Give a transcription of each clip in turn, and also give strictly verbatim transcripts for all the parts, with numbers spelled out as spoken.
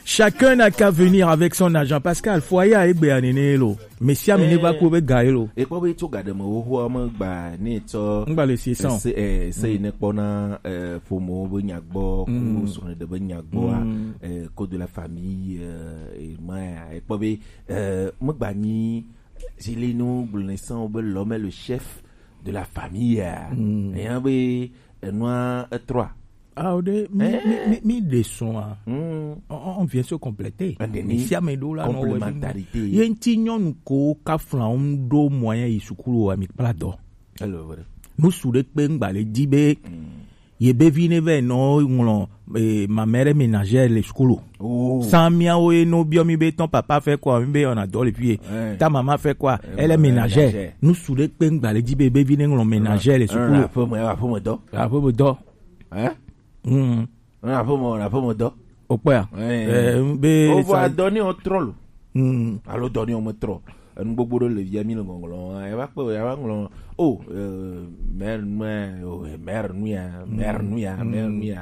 Chacun n'a qu'à venir avec son agent. Pascal, foyer à Egbeanenelo. Mais si amine va couper gaïlo. Et quoi, tu gardes mon roi, mon ba, ni to. On va le six cents. C'est, c'est une pona, euh, pour mon bonyagbo, ou sur le bonyagbo, euh, code de la famille, euh, et moi, et quoi, euh, mon bani, j'ai les noms, l'homme est le chef de la famille. Et un bé, noir, trois. Ah, mi, mi, mi descend. Mm. On, on vient se compléter. Ici à Medola, complémentarité. Il y a un tignon ko ka flan do moyen isukulu ami plado. Alors, nous sous le pengba le dibe. Ye bevine ve no ngolo ma mère ménagère les skulu. Sans mia o no biomi be ton papa fait quoi, mi be on adore les pieds. Ta maman fait quoi? Elle est ménagère. Nous sous le pengba le dibe bevine ngolo ménagère les skulu. Pour moi, pour moi do. Pour moi do. Hein? Mm. On a pas mon, on a pas mon dos. Au père. On va donner un troll. Alors donner un troll. Un bobo de levier mi le gongolon. Il va pas, il va gongolon. Oh, mère nuit, oh mère nuit, mère nuit, mère nuit.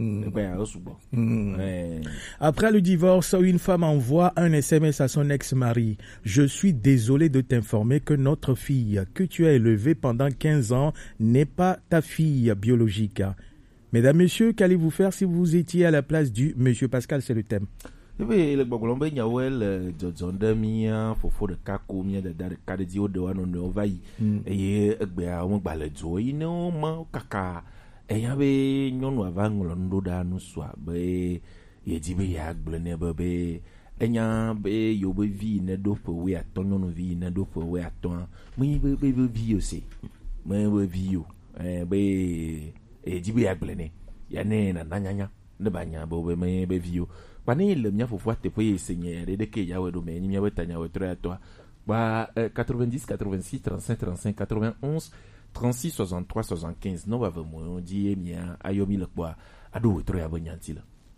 Après le divorce, une femme envoie un S M S à son ex-mari. Je suis désolé de t'informer que notre fille que tu as élevée pendant quinze ans n'est pas ta fille biologique. Mesdames, messieurs, qu'allez-vous faire si vous étiez à la place du monsieur Pascal? C'est le thème. Oui, le Bogolombe Nyawel, Jondamia, Fofo de Kakomia, de Kadio de Wanovaï, et Egbea, Mobalezo, Ino, Kaka, et Yabe, Nyon Wavanglondo da Nuswa, Be, Yedibe Yag, Blenebe, Enya, Be, Yobe Vi, Nedopo, we at Tonon Vi, Nedopo, we at Ton, me be Vi, aussi, me Vi, Be. Et dit bien blene ya ne na nanyanya ne banya bo be me be view pani le mia fofo te poye seigneur de ke ya we do me ni mia wetanya we trois toi ba quatre-vingt-dix quatre-vingt-six trente-cinq trente-cinq quatre-vingt-onze trente-six soixante-trois soixante-quinze no ba vraiment dit mia ayomi le quoi ado we trois abanyanti la.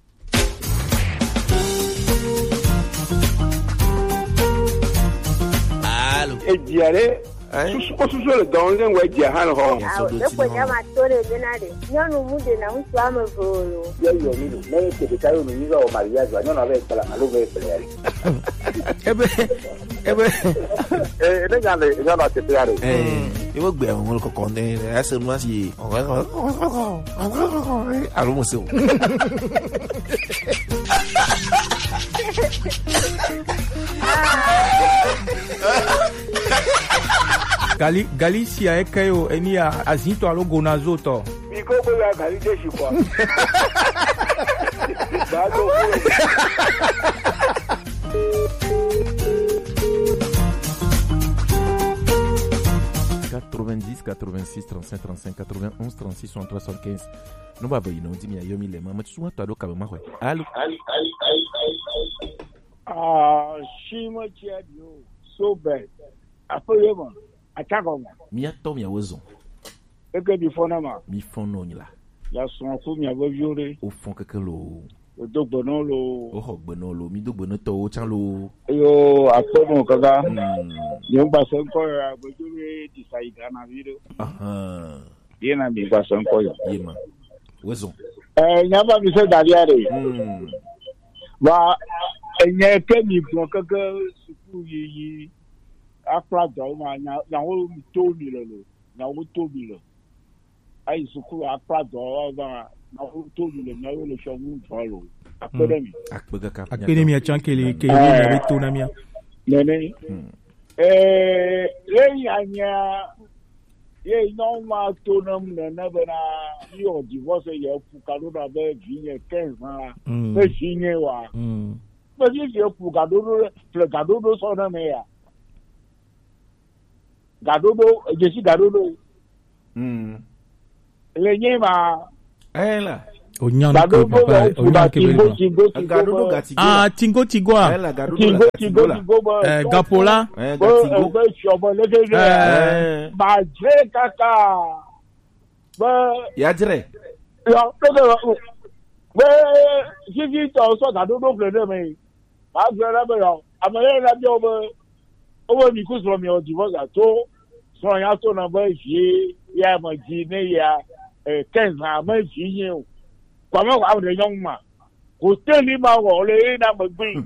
Allô et diaré Susu susu le donzen we dia han ho. Ah, le ko nyama tole benade. Nyonu mude na usu amavolo. Yo yo ni le ke de kayo ni zo Maria zo nyonu ave kala malu ve peleari. Ebe ebe eh ne gale nyonu te peleari. Eh, iwo gbe won ko kon de ase nu asi. Alo mo se o. Gali Galicia e kayo enia azinto alo gonazoto. Iko bo ya gali deshi kwa. Bado. quatre-vingt-dix quatre-vingt-six trente-cinq trente-cinq quatre-vingt-onze trente-six soixante-trois soixante-quinze. No ba bayi no ndimi ayomi le mama tsuwa to ado kabama hwe. Allo. Ah, shima chiadio. So bad. Apoyema. Atagoma. Mi ato mi awezon. Eke di fona ma. Mi fono nyila. Ya son ku mi abaviore. O fon keke lo. O dogbono lo. O hogbono lo, mi dogbono to o chan lo. Yo apomo kaga. Mm. Yo ba son ko ya bojure di saida na video. Aha. Ye na mi ba son ko ya. Ye ma. Wezon. Eh nyaba mi se dadiare. Mm. Ba enye ke mi fon keke suku yi. Afra do ma nya na wo to mi lo lo na wo to mi lo ai suku afra do ba na wo to mi lo na wo le show mu follow academy akpega ka academy a chankele ke ya beto na mia nene eh le anya ye no ma to na mu na ba na yo divorce ye fu ka do ba be vie quinze ans be signé wa mm ba ye fu ka do le ka do so na me ya Gadodo, je suis Gadodo. Hmm. Le nyema. Eh là. O nyana ko papa, o nyana ke bele. Gadodo gatigo. Ah, tingo tigwa. Eh là, Gadodo. Tingo tingo tingo. Eh, gapola. Eh, gatigo. Ba shobo le ke. Eh. Ba je kaka. Ba ya dire. Ya, le Ba si si to so Gadodo ple de me. Ba je la be yo. Amale la bi obo. Obo mi ku so mi o divorce ato. So ya to na ba ji ya ma ji ne ya eh quinze ans ma ji yin o kwa ma wa de yon ma côté lui m'a volé dans ma vie.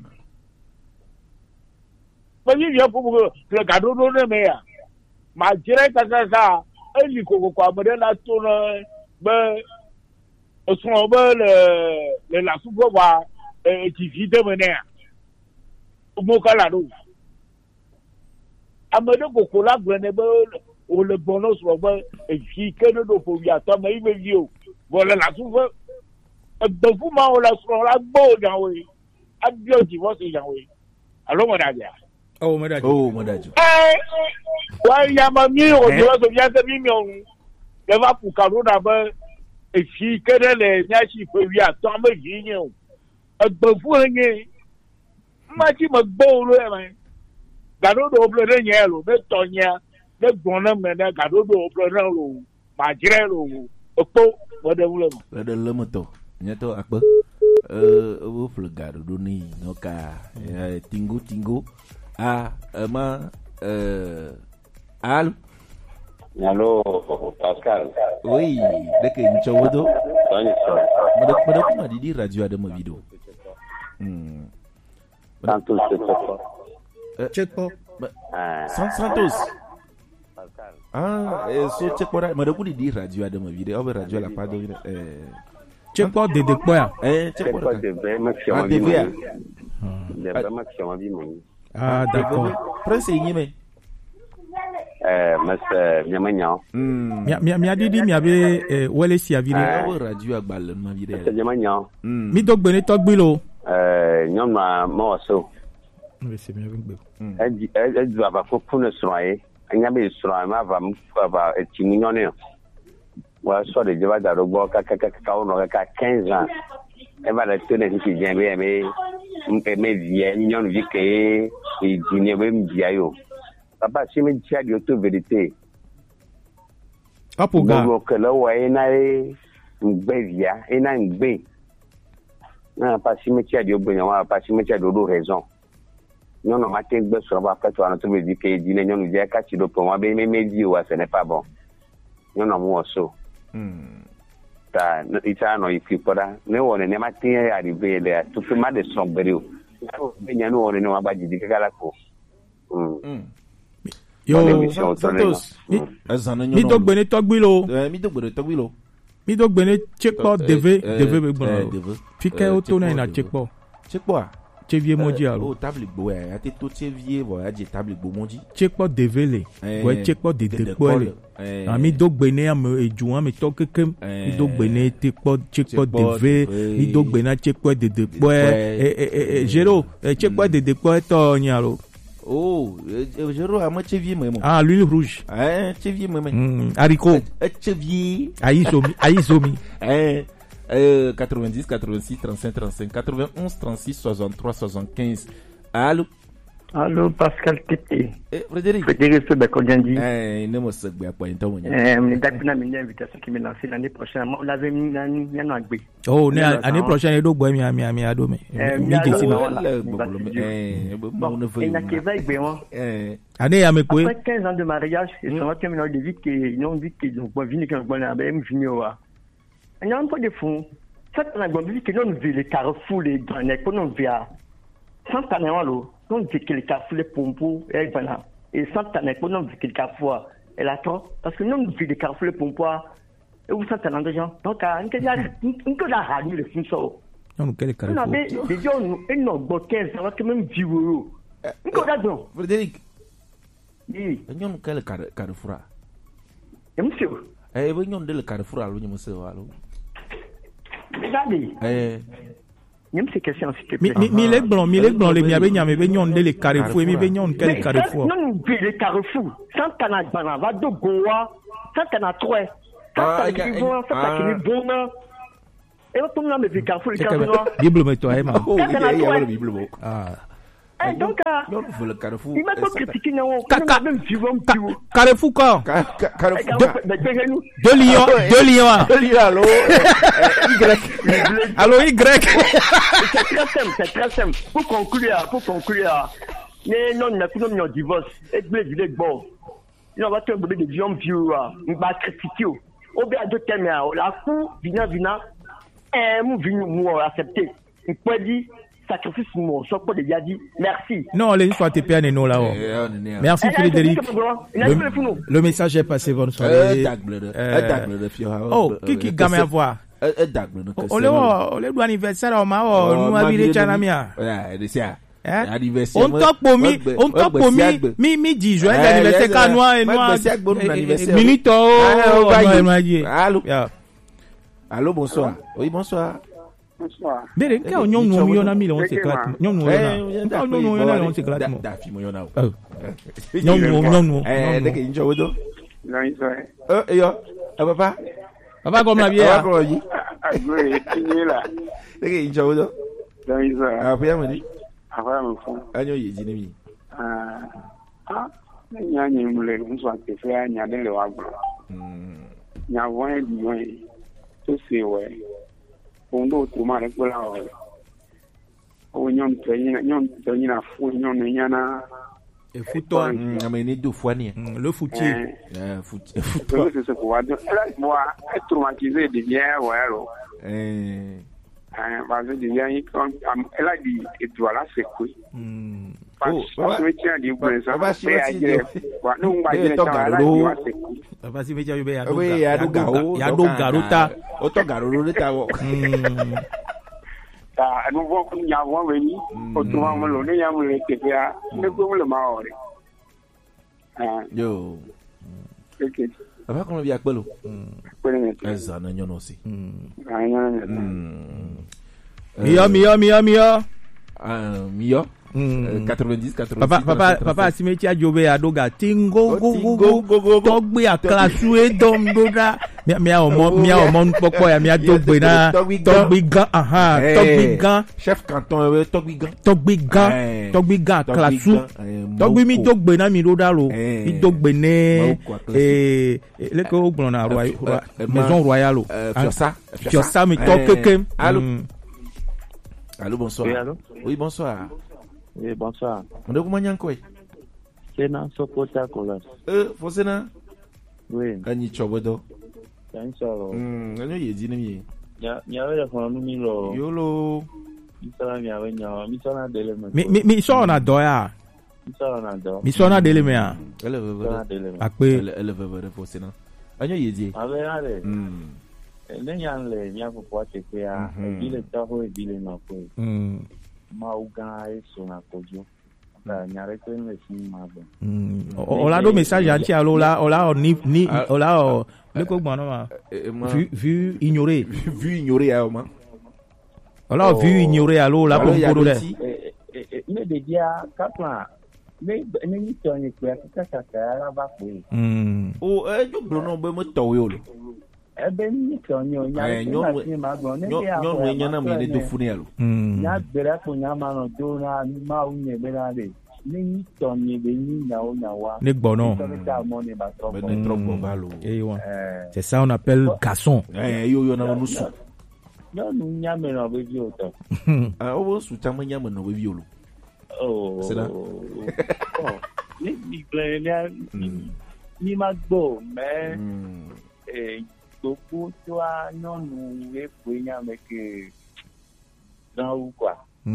Mais il y a pour le cadeau de mer. Ma direct à ça, elle dit qu'on va me donner la tourne, mais au son le la soupe va et qui vit de mener. Au mot calado. Amade Kokola Grenable, ou le bonus robert, et qui que nous pour y attendre, mais il me dit, voilà la soupe. De vous, on la sur la bonne, Yahweh. Adieu, divorce, Yahweh. Alors, mon ami. Oh, mon Dieu. Oh, mon Dieu. Eh, ouais, il y a ma mie, on doit se bien de millions. Il va pour Caro d'abord, et si que les Nashi peut y attendre, mais il y a de vous, il y a ma qui me boule, hein. Gado de plein yellow, de Tonia, de bonhomme, et de Gado de plein l'eau, ma grêle, au pot, whatever. Ada lemoto. Nyato akba. Euh, vous flegado doni noka. Tingo tingo. Ah, ma euh Allô. Allô, Pascal. Oui, dès que nous sommes là. Tony so. Madame, madame, comment dit radio ada ma vidéo. Hmm. Santos Check pas. Santos. Ah, so check pas. Madame, comment dit radio ada ma vidéo. Over radio la pas de euh Check pas de de quoi. Eh, check pas de vraiment qui Ah, on de dit. V A. De vraiment qui on dit. Ah, d'accord. Prince Yime. Eh, monsieur Nyamanya. Hmm. Mi mi mi adidi mi abe eh, wele si avire. Ah, radio agbal ma vidéo. Monsieur Nyamanya. Hmm. Mi dog bene tog bilo. Eh, nyom ma mo so. Oui, c'est bien avec Eh, eh, eh, doit pas pour pour ne soyer. Anya be soyer ma va mu va etimi nyone. Wa so de jeba da rogbo ka ka ka ka ono ka quinze ans. E va le tene ki bien bien mais me vie nyone vi ke e dine we mbia yo. Papa si me dia di auto vérité. Apoga. Mo ke lo wa ina e ngbe via, ina ngbe. Na pa si me dia di obenya wa pa si me dia do do raison. Non non matin gbe so ba fa to an to me di ke dine nyone vi ka ti do po wa be me me di wa ce n'est pas bon. Non non mo so. Hmm. Ta ita no ifipoda ne wona ne matin ya arrivé le to fi ma de sombrero. Be nya no wona ne wa ba jidi kala ko. Hmm. Yo, Santos. Mi mi dog bene tog bilo. Eh, mi dog bene tog bilo. Mi dog bene check pas deve deve be bon. Deve. Fika auto na na check pas. Check pas. Chevie moji alo. Oh, table gbo ya te to chevie bo ya je table gbo moji. Check pas deve le. Ouais, check pas de de quoi le. Ah, mi dog bene am ejuan mi to kekem. Mi dog bene te pas check pas deve. Mi dog bene check pas de de quoi. Eh eh eh Jero, check pas de de quoi to nyalo. Oh, Jero a mo chevie mo. Ah, l'huile rouge. Eh, chevie mo. Mm, haricot. Eh, chevie. Aïsomi, aïsomi. Eh Euh, quatre-vingt-dix, quatre-vingt-six, trente-cinq, trente-cinq, quatre-vingt-onze, trente-six, soixante-trois, soixante-quinze. Allô? Allô, Pascal Tété. Eh, Frédéric. Frédéric Sobekodjandi. Eh, il ne m'a pas dit quoi, il t'a dit. Eh, mais d'accord, mais l'invitation qui m'est lancée l'année prochaine. Moi, l'avait mis dans un gbé. Oh, l'année prochaine, il doit boire mi ami ami ado me. Mi gesi ma. Eh, bon, il n'a qu'à y voir. Eh, année ya me quoi? Après quinze ans de mariage, ils sont terminés de vie que non vie que donc bon vini quand bon avec me vini wa. Il y a un peu de fond. Ça on a bon vie que non vie les carrefour les grands que non via. Sans tanner lo, non vie que les carrefour les pompo et voilà. Et sans tanner que non vie que les carrefour et là trop parce que non vie les carrefour les pompo et vous sentez dans des gens. Donc on que là on que la radio le fond ça. Non, quel carrefour. Non mais les gens ils n'ont pas quinze ans que même vivre. On que là donc. Frédéric. Oui. Nyon quel carrefour? Et monsieur. Eh, vous nyon de le carrefour alors nous monsieur alors. Regardez. Eh. Nyem c'est question s'il te Mi plaît. mi le blanc, mi le blanc le mi abe nyame be nyon de le carrefour, mi be nyon quel carrefour. Non, non, le carrefour. Sans tana bana va do goa, sans tana trois. Sans tana qui vont, sans tana qui ni bon. Et on tombe dans le carrefour le carrefour. Bible me toi ma. Oh, il y a le Bible. Ah. Eh donc non, vous le carrefour. il m'a pas critiqué non, on même vivant vivant. Carrefour quoi? Carrefour. Deux lions, deux lions. Deux lions allô. Y. Allô Y. C'est très simple, c'est très simple. Pour conclure, pour conclure. Mais non, mais pour nous divorce, et blé du bon. Il va te donner des gens vieux, on va critiquer. Au bien de thème, la cour, vina vina, un mou vinu mou accepté. il peut dire sacrifice mon soit pas déjà dit merci. Non, les fois t'es bien non là. Merci Frédéric. Le, le message est passé, bonne soirée. Oh, qui qui gagne à voir? On le voit, on le doit anniversaire au Mao, nous a viré Chanamia. On top pour mi, on top pour mi, mi mi dix joyeux anniversaire canois et noir. Minute oh, allô. Allô, bonsoir. Oui, bonsoir. Bonsoir. Bere nka onyo no mi yona mi le on secret. Nyo no yona. Nka onyo no yona le on secret mo. Da fi mo yona. Oh. Nyo no nyo no. Eh, de ke injo wodo. Non, il fait. Eh yo, eh papa. Papa comme la bière. Papa yi. Ah, oui, il est là. De ke injo wodo. Non, il fait. Ah, pia mo ni. Ah, ouais, mon frère. Anyo yi ji ni mi. Ah. Ah, nya nya mu le nso ate fe nya de le wa gbo. Mm. Nya won di won. To se we. Ondo to ma re kola o. O nyon te yin nyon te yin afu nyon nyana. Et foot-toi. Ameni deux fois ni. Le foutier. Eh, foot. Foot. C'est ce quoi. Là, moi, être traumatisé de bien, ouais, alors. Eh. Ah, parce que bien, elle a dit, et voilà, c'est quoi. Hmm. Oh, parce que tu as dit, pour ça, va c'est à dire. Nous, on va dire, ça va, c'est quoi. Papa si mecha yobe ya do. Oui, ya do garo. Ya do garuta. O to garo lo ta wo. Ta, nous voit qu'on y a voir venu. Autrement, on le y a mon le T P A. Ne peut le maore. Ah. Yo. OK. Papa comment via pelo? Pelo. Eza na nyono si. Ah, nyono. Mio mio mio mio. Ah, mio. quatre-vingt-dix, quatre-vingt-six. Papa, papa, papa, si metia jobe adoga tingo go go go togbe aklasu e dom doda. Mia mia omo mia omo poko ya mia dogbe na togbe gan aha togbe gan chef canton togbe gan togbe gan togbe gan aklasu togbe mi dogbe na mi doda lo mi dogbe ne eh le ko ogbon na roi maison royale fiosa fiosa mi to keke. Allô. Allô, bonsoir. Oui, allô. Oui, bonsoir. Oui, bonsoir. On est comment yanko? C'est dans Sokota Kolas. Euh, faut c'est na? Oui. Ani chobodo. Thanks so. Hmm, ano yedi ni. Ya, ya wele kwa mimi lo. Yolo. Misala mi awe nya, misala dele me. Mi mi mi so na do ya. Misala na do. Mi so na dele me ya. Ele veve. dele me. Akpe. Ele ele veve faut c'est na. Ano yedi. Awe ale. Hmm. Ele nyanle nya ko poate pe ya. Ile taho e bile na ko. Hmm. Mauga eso na kojo. La nyare ko me sin mabo. Hmm. Ola do message anti alola ola ni ni ola le ko gbon ma. Vu vu ignoré. Vu ignoré a ma. Ola vu ignoré alola ko ko le. Eh me de dia kapla. Me me ni to ni ko ka ka ka ara ba ko. Hmm. O e jo bro no be mo to yo lo. Ebe ni to nyo nya ni ma gbon ni ya. Nyo nyo nya na me ni do funi alo. Hmm. Nya bere ko nya ma no do na ma u nye be na de. Ni to ni be ni na o nya wa. Ne gbono. Ben ne trop bon balo. Eh ouais. C'est ça on appelle garçon. Eh yo yo na no su. Yo nu nya me no be bi o to. Ah o su ta ma nya me no be bi o lo. Oh. C'est là. Oh. Ni ni plan ni ma gbo me. Eh beaucoup toi non nous et puis nya me que dans ou quoi.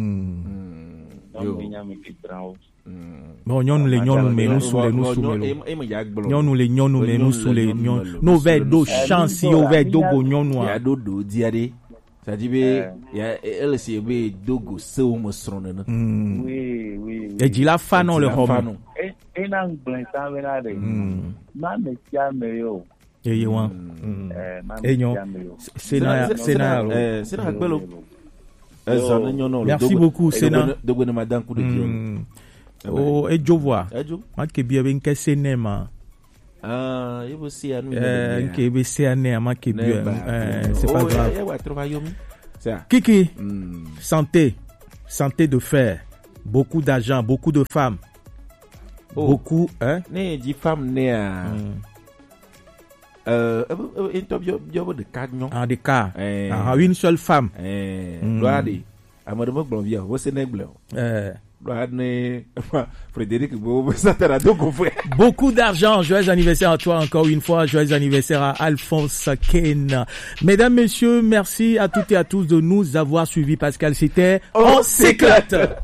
Hmm. Non nya me que dans. Bon, nyonu le nyonu me nous sous les nous sous les nyonu le nyonu me nous sous les nyonu no ve do chance yo ve do go nyonu ya do do diade ça dit be ya elle c'est be dogo so mo srone no oui oui e jila fa non le homme e e na ngble ta we na de ma me tia me yo e ye wan eh ma e nyon c'est na c'est na eh c'est na gbelo eh ça nyon no merci beaucoup c'est na dogo na madan coup de pied. Oh, et je vois. Ejo. Ma ke bia ben ke senema. Ah, il vous si anu. Eh, ke be se ane ma ke bia. Eh, c'est pas grave. Eh, ouais, trouva yomi. Ça. Kiki. Santé. Santé de fer. Beaucoup d'argent, beaucoup de femmes. Beaucoup, hein? Ne di femme ne a. Euh, interview bio de cas non. Ah, des cas. Ah, une seule femme. Eh, doade. Amadou Blonvia, vous c'est Negbleu. Euh. Frédéric, ça t'a deux confrères. Beaucoup d'argent. Joyeux anniversaire à toi encore une fois. Joyeux anniversaire à Alphonse Ken. Mesdames, messieurs, merci à toutes et à tous de nous avoir suivis. Pascal, c'était On s'éclate.